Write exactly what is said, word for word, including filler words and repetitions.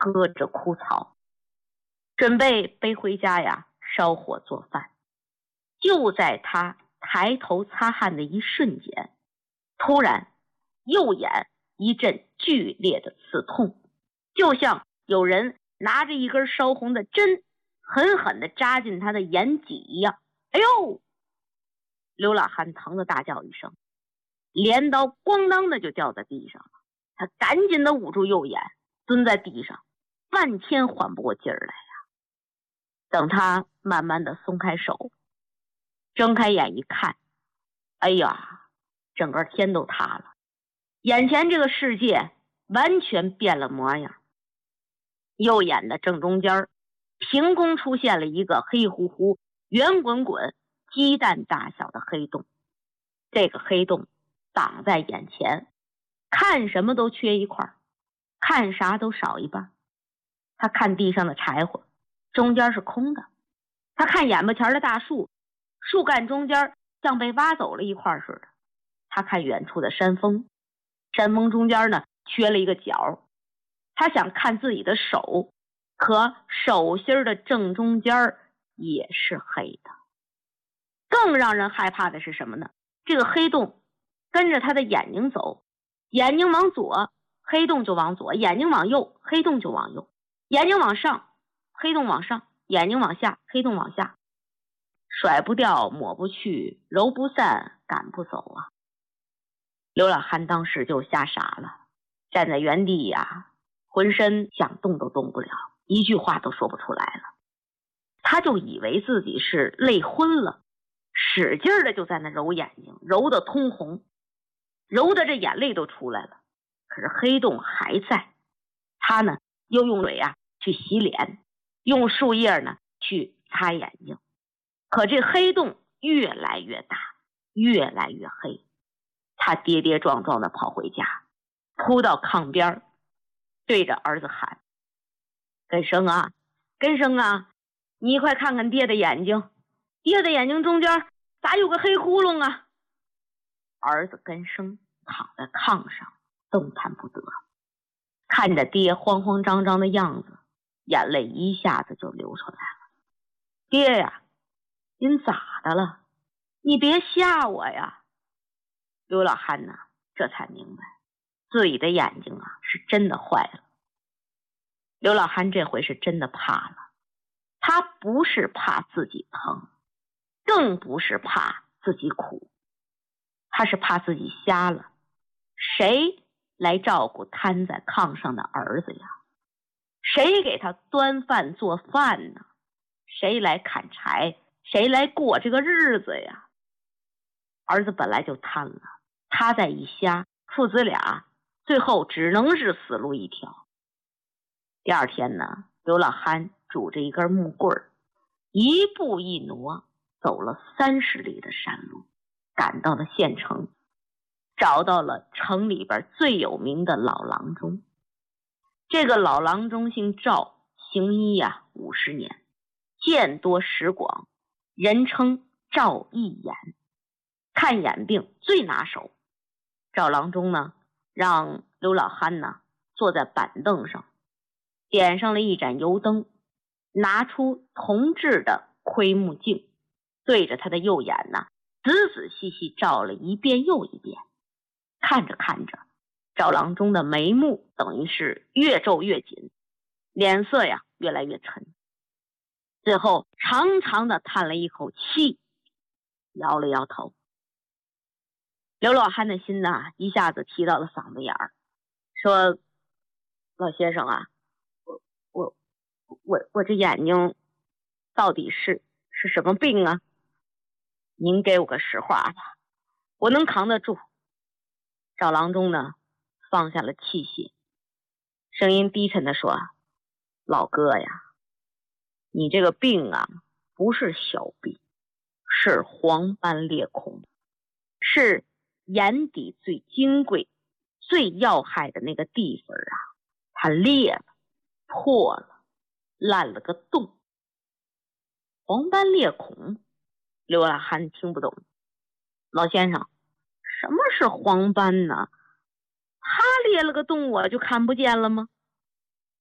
割着枯草，准备背回家呀烧火做饭。就在他抬头擦汗的一瞬间，突然右眼一阵剧烈的刺痛，就像有人拿着一根烧红的针狠狠地扎进他的眼脊一样。哎呦！刘老汉疼得大叫一声，镰刀咣当的就掉在地上了。他赶紧的捂住右眼，蹲在地上，半天缓不过劲儿来呀。等他慢慢的松开手，睁开眼一看，哎呀，整个天都塌了，眼前这个世界完全变了模样。右眼的正中间凭空出现了一个黑乎乎、圆滚滚、鸡蛋大小的黑洞。这个黑洞挡在眼前，看什么都缺一块，看啥都少一半。他看地上的柴火，中间是空的；他看眼巴前的大树，树干中间像被挖走了一块似的；他看远处的山峰，山峰中间呢缺了一个角。他想看自己的手，可手心的正中间也是黑的。更让人害怕的是什么呢？这个黑洞跟着他的眼睛走，眼睛往左，黑洞就往左；眼睛往右，黑洞就往右；眼睛往上，黑洞往上；眼睛往下，黑洞往下。甩不掉，抹不去，揉不散，赶不走啊！刘老汉当时就吓傻了，站在原地呀，浑身想动都动不了，一句话都说不出来了。他就以为自己是累昏了，使劲的就在那揉眼睛，揉得通红，揉得这眼泪都出来了。可是黑洞还在，他呢又用水啊去洗脸，用树叶呢去擦眼睛，可这黑洞越来越大，越来越黑。他跌跌撞撞的跑回家，扑到炕边，对着儿子喊：根生啊，根生啊，你快看看爹的眼睛，爹的眼睛中间咋有个黑窟窿啊？儿子根生躺在炕上动弹不得，看着爹慌慌张张的样子，眼泪一下子就流出来了。爹呀，您咋的了？你别吓我呀！刘老汉呢，这才明白自己的眼睛啊是真的坏了。刘老汉这回是真的怕了，他不是怕自己疼，更不是怕自己苦，他是怕自己瞎了。谁来照顾瘫在炕上的儿子呀？谁给他端饭做饭呢？谁来砍柴？谁来过这个日子呀？儿子本来就瘫了，他再一瞎，父子俩最后只能是死路一条。第二天呢，刘老汉拄着一根木棍，一步一挪走了三十里的山路，赶到了县城，找到了城里边最有名的老郎中。这个老郎中姓赵，行医呀五十年，见多识广，人称赵一眼，看眼病最拿手。赵郎中呢，让刘老汉呢坐在板凳上，点上了一盏油灯，拿出铜制的窥目镜，对着他的右眼呢仔仔细细照了一遍又一遍。看着看着，赵郎中的眉目等于是越皱越紧，脸色呀越来越沉，最后长长的叹了一口气，摇了摇头。刘老汉的心呐一下子提到了嗓子眼儿，说：老先生啊，我我我我这眼睛到底是是什么病啊？您给我个实话吧，我能扛得住。赵郎中呢放下了器械，声音低沉地说：老哥呀，你这个病啊不是小病，是黄斑裂孔，是眼底最金贵最要害的那个地方啊，它裂了，破了，烂了个洞。黄斑裂孔，刘老汉听不懂。老先生，什么是黄斑呢？它裂了个洞我就看不见了吗？